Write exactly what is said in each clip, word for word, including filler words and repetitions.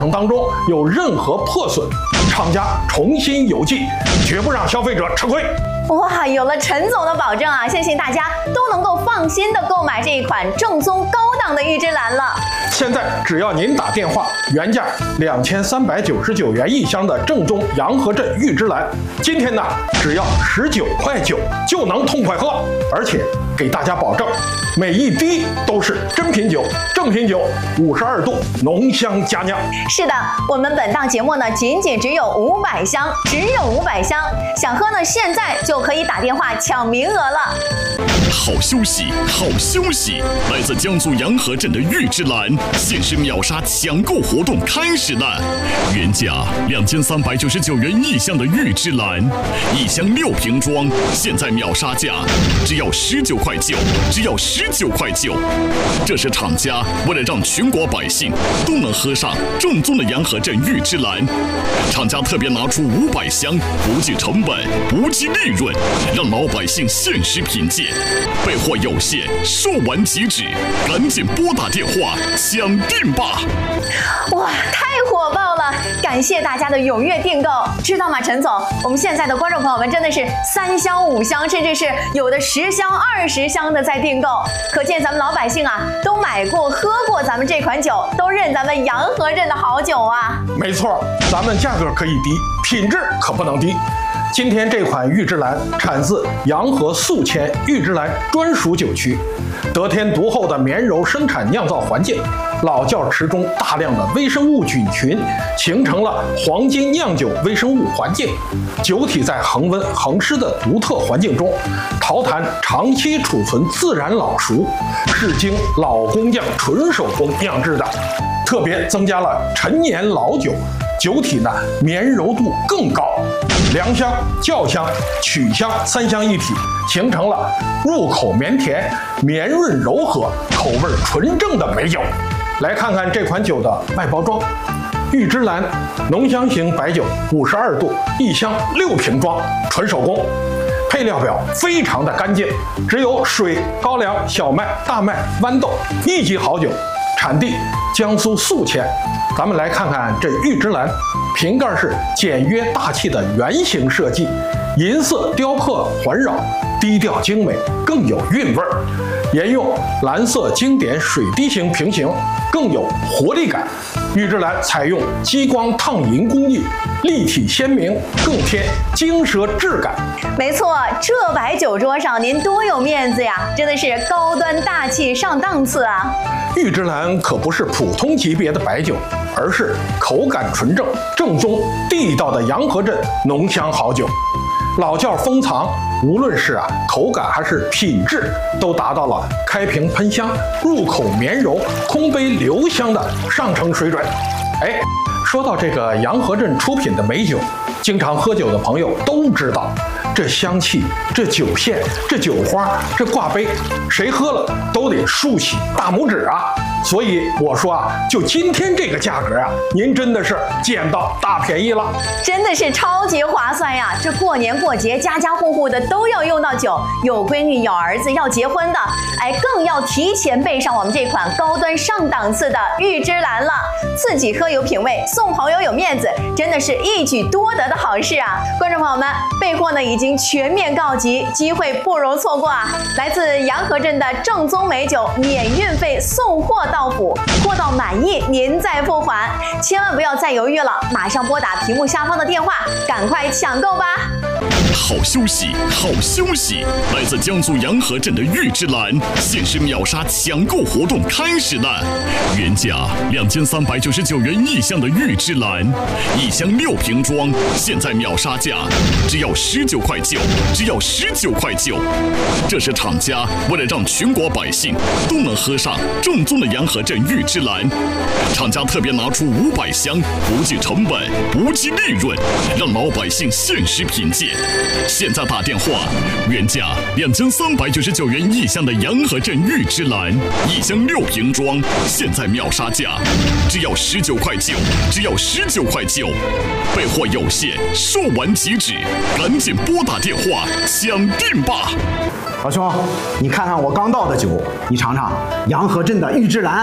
当中有任何破损，厂家重新邮寄，绝不让消费者吃亏。 哇，有了陈总的保证啊，相信大家都能够放心的购买这一款正宗高档的玉芝兰了。 现在只要您打电话，原价两千三百九十九元一箱的正宗洋河镇玉芝兰，今天呢只要十九块九就能痛快喝，而且给大家保证，每一滴都是真品酒、正品酒，五十二度浓香佳酿。 是的，我们本档节目呢仅仅只有五百箱，只有五百箱，想喝呢现在就可以打电话抢名额了。 好消息，好消息！来自江苏洋河镇的玉芝兰限时秒杀抢购活动开始了，原价两千三百九十九元一箱的玉芝兰，一箱六瓶装，现在秒杀价只要十九块九，只要十九块九。这是厂家为了让全国百姓都能喝上正宗的洋河镇玉芝兰，厂家特别拿出五百箱，不计成本，不计利润，让老百姓限时品鉴。备货有限，售完即止，赶紧拨打电话抢订吧！ 哇，太火爆了！感谢大家的踊跃订购，知道吗，陈总？我们现在的观众朋友们真的是三箱、五箱，甚至是有的十箱、二十箱的在订购，可见咱们老百姓啊都买过、喝过咱们这款酒，都认咱们洋河镇的好酒啊！ 没错，咱们价格可以低，品质可不能低。今天这款玉芝兰产自洋河宿迁玉芝兰专属酒区，得天独厚的绵柔生产酿造环境，老窖池中大量的微生物菌群形成了黄金酿酒微生物环境，酒体在恒温恒湿的独特环境中，陶坛长期储存自然老熟，是经老工匠纯手工酿制的，特别增加了陈年老酒，酒体呢绵柔度更高，良香、酵香、曲香三香一体，形成了入口绵甜、绵润柔和、口味纯正的美酒。来看看这款酒的外包装，玉芝兰浓香型白酒，五十二度，一箱六瓶装，纯手工。配料表非常的干净，只有水、高粱、小麦、大麦、豌豆，一级好酒。产地江苏宿迁。咱们来看看这玉芝兰，瓶盖是简约大气的圆形设计，银色雕刻环绕，低调精美，更有韵味儿。沿用蓝色经典水滴形瓶型，更有活力感。玉芝兰采用激光烫银工艺，立体鲜明，更添精奢质感。 没错，这摆酒桌上您多有面子呀，真的是高端大气上档次啊！ 玉芝兰可不是普通级别的白酒，而是口感纯正、正宗地道的洋河镇浓香好酒。老窖封藏，无论是啊口感还是品质，都达到了开瓶喷香、入口绵柔、空杯留香的上乘水准。哎，说到这个洋河镇出品的美酒，经常喝酒的朋友都知道，这香气、这酒片、这酒花、这挂杯，谁喝了都得竖起大拇指啊！所以我说啊，就今天这个价格啊，您真的是捡到大便宜了， 真的是超级划算呀！这过年过节，家家户户的都要用到酒，有闺女、有儿子要结婚的，哎，更要提前备上我们这款高端上档次的玉芝兰了。自己喝有品味，送朋友有面子，真的是一举多得的好事啊！观众朋友们，备货呢已经全面告急，机会不容错过啊！来自洋河镇的正宗美酒，免运费送货到府，货到满意您再付款，千万不要再犹豫了，马上拨打屏幕下方的电话，赶快抢购吧！ 好消息，好消息！来自江苏洋河镇的玉芝兰限时秒杀抢购活动开始了，原价两千三百九十九元一箱的玉芝兰，一箱六瓶装，现在秒杀价只要十九块九，只要十九块九。这是厂家为了让全国百姓都能喝上正宗的洋河镇玉芝兰，厂家特别拿出五百箱，不计成本，不计利润，让老百姓限时品鉴。现在打电话，原价两千三百九十九元一箱的洋河镇玉芝兰，一箱六瓶装，现在秒杀价只要十九块九，只要十九块九。备货有限，售完即止，赶紧拨打电话抢订吧！ 老兄，你看看我刚倒的酒，你尝尝洋河镇的玉芝兰。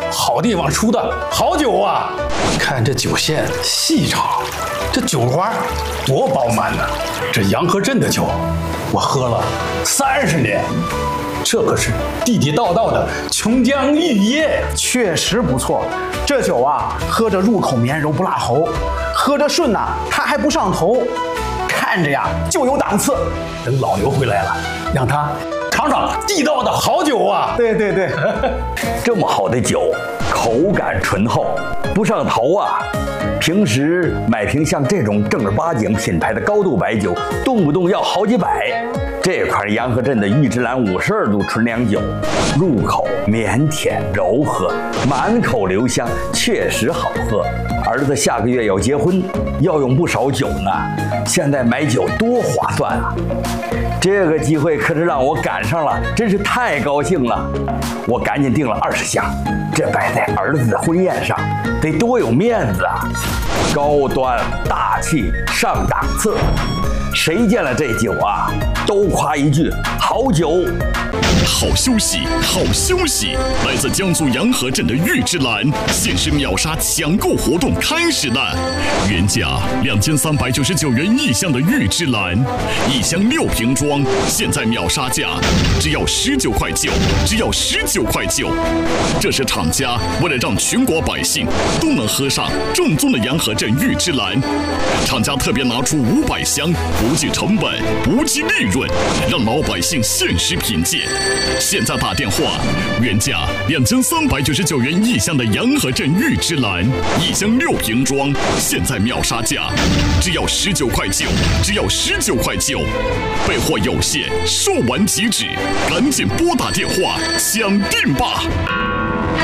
好地方出的好酒啊！看这酒线细长，这酒花多饱满呢。这洋河镇的酒，我喝了三十年，这可是地地道道的琼浆玉液， 确实不错。这酒啊，喝着入口绵柔不辣喉，喝着顺呐，它还不上头，看着呀就有档次。 等老刘回来了，让他尝尝地道的好酒啊！ 对对对， 这么好的酒，口感醇厚，不上头啊。平时买瓶像这种正儿八经品牌的高度白酒，动不动要好几百。这款洋河镇的玉芝兰五十二度纯粮酒，入口绵甜柔和，满口留香，确实好喝。儿子下个月要结婚，要用不少酒呢，现在买酒多划算啊！这个机会可是让我赶上了，真是太高兴了。我赶紧订了二十箱，这摆在儿子的婚宴上，得多有面子啊！高端大气上档次，谁见了这酒啊，都夸一句好酒。 好消息，好消息！来自江苏洋河镇的玉芝兰限时秒杀抢购活动开始了，原价两千三百九十九元一箱的玉芝兰，一箱六瓶装，现在秒杀价只要十九块九，只要十九块九。这是厂家为了让全国百姓都能喝上正宗的洋河镇玉芝兰，厂家特别拿出五百箱，不计成本，不计利润，让老百姓限时品鉴。现在打电话，原价两千三百九十九元一箱的洋河镇玉芝兰，一箱六瓶装，现在秒杀价只要十九块九，只要十九块九。备货有限，售完即止，赶紧拨打电话抢订吧！